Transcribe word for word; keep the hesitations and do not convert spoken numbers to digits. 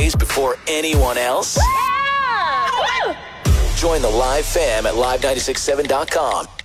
weekdays before anyone else? Yeah! Join the Live fam at live nine six seven dot com.